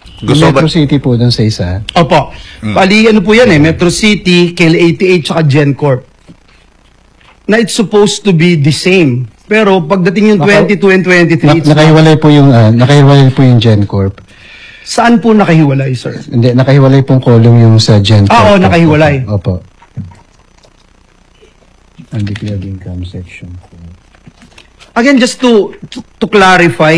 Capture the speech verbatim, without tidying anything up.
Gusto Metro ba? City po dun sa isa. Opo. Bali, ano po yan eh, Metro City, K L eighty-eight, tsaka GenCorp. Na it's supposed to be the same. Pero pagdating yung Naka- twenty-two and twenty-three, Na, it's not. nakahiwalay po yung, ah, nakahiwalay po yung GenCorp. Saan po nakahiwalay, sir? Hindi, nakahiwalay pong column yung sa GenCorp. Ah, oo, nakahiwalay. Opo. Undeclared income section. Again, just to, to, to clarify,